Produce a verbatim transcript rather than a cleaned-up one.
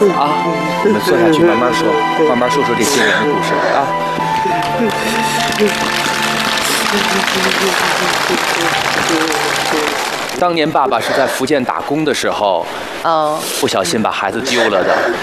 啊，你们坐下去慢慢说，慢慢说说这些人的故事啊。当年爸爸是在福建打工的时候， 哦， 不小心把孩子丢了的。